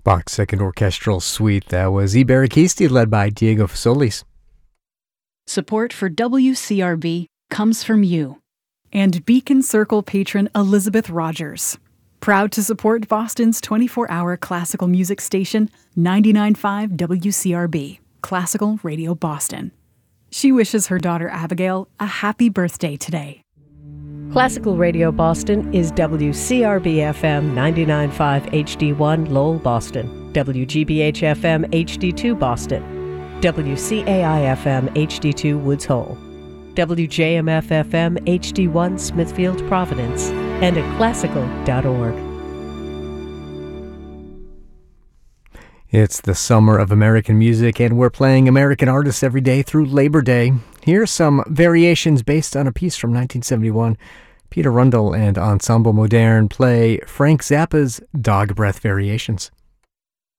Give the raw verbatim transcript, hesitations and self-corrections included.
Bach's Second Orchestral Suite. That was I Barrachisti, led by Diego Fasolis. Support for W C R B comes from you. And Beacon Circle patron Elizabeth Rogers. Proud to support Boston's twenty-four hour classical music station, ninety-nine point five W C R B, Classical Radio Boston. She wishes her daughter Abigail a happy birthday today. Classical Radio Boston is W C R B F M ninety-nine point five H D one Lowell, Boston, W G B H F M H D two Boston, W C A I F M H D two Woods Hole, W J M F F M H D one Smithfield, Providence, and at classical dot org. It's the summer of American music, and we're playing American artists every day through Labor Day. Here's some variations based on a piece from nineteen seventy-one. Peter Rundle and Ensemble Moderne play Frank Zappa's Dog Breath Variations.